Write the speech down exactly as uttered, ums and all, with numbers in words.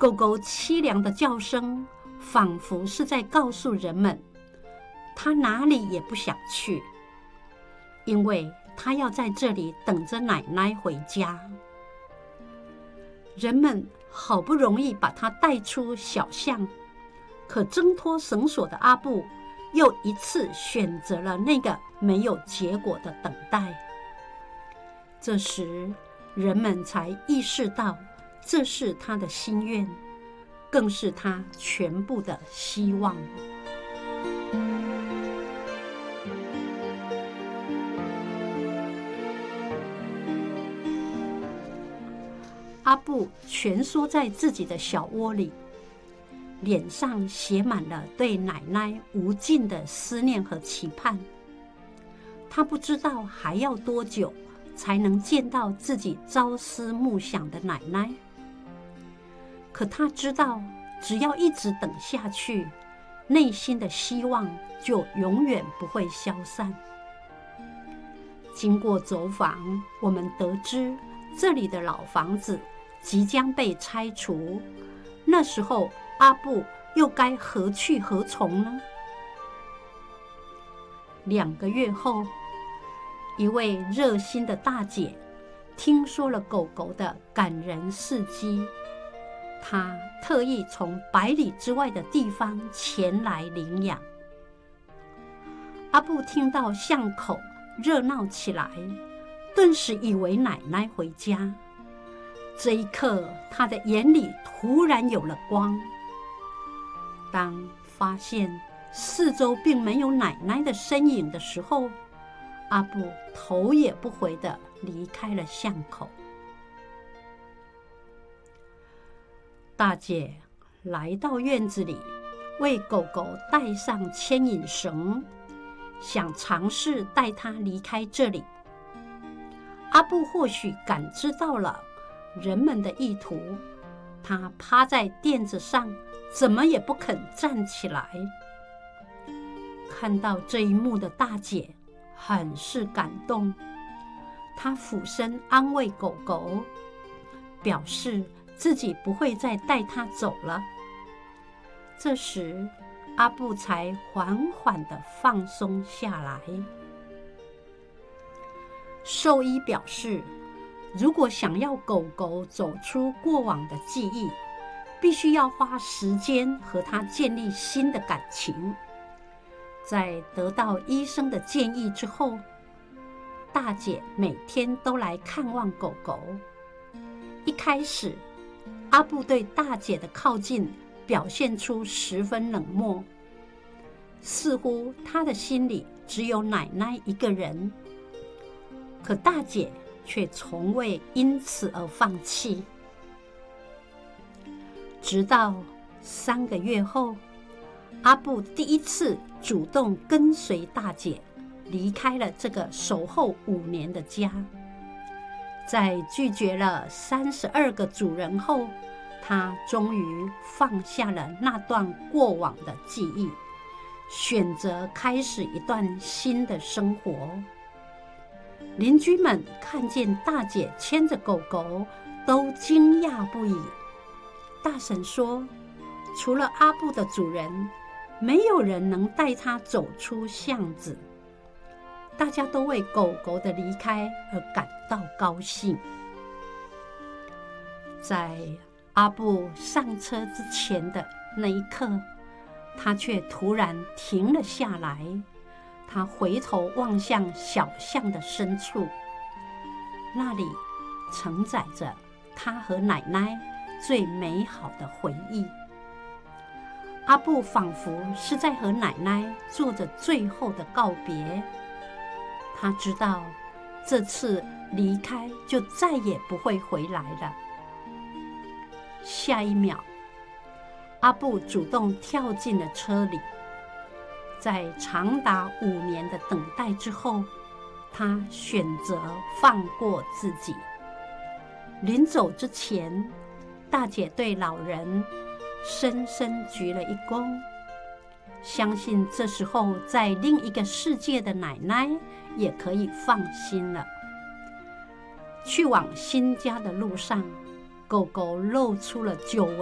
狗狗凄凉的叫声仿佛是在告诉人们，它哪里也不想去，因为它要在这里等着奶奶回家。人们好不容易把它带出小巷，可挣脱绳索的阿布又一次选择了那个没有结果的等待。这时，人们才意识到，这是他的心愿，更是他全部的希望。阿布蜷缩在自己的小窝里，脸上写满了对奶奶无尽的思念和期盼。他不知道还要多久才能见到自己朝思暮想的奶奶，可他知道，只要一直等下去，内心的希望就永远不会消散。经过走访，我们得知这里的老房子即将被拆除，那时候阿布又该何去何从呢？两个月后，一位热心的大姐听说了狗狗的感人事迹，她特意从百里之外的地方前来领养。阿布听到巷口热闹起来，顿时以为奶奶回家。这一刻，他的眼里突然有了光。当发现四周并没有奶奶的身影的时候，阿布头也不回地离开了巷口。大姐来到院子里，为狗狗带上牵引绳，想尝试带它离开这里。阿布或许感知到了人们的意图，他趴在垫子上，怎么也不肯站起来。看到这一幕的大姐很是感动，她俯身安慰狗狗，表示自己不会再带它走了。这时，阿布才缓缓地放松下来。兽医表示，如果想要狗狗走出过往的记忆，必须要花时间和它建立新的感情。在得到医生的建议之后，大姐每天都来看望狗狗。一开始，阿布对大姐的靠近表现出十分冷漠，似乎他的心里只有奶奶一个人。可大姐却从未因此而放弃。直到三个月后，阿布第一次主动跟随大姐离开了这个守候五年的家。在拒绝了三十二个主人后，他终于放下了那段过往的记忆，选择开始一段新的生活。邻居们看见大姐牵着狗狗，都惊讶不已。大婶说，除了阿布的主人，没有人能带它走出巷子。大家都为狗狗的离开而感到高兴。在阿布上车之前的那一刻，他却突然停了下来。他回头望向小巷的深处，那里承载着他和奶奶最美好的回忆。阿布仿佛是在和奶奶做着最后的告别。他知道这次离开就再也不会回来了。下一秒，阿布主动跳进了车里。在长达五年的等待之后，他选择放过自己。临走之前，大姐对老人深深鞠了一躬，相信这时候在另一个世界的奶奶也可以放心了。去往新家的路上，狗狗露出了久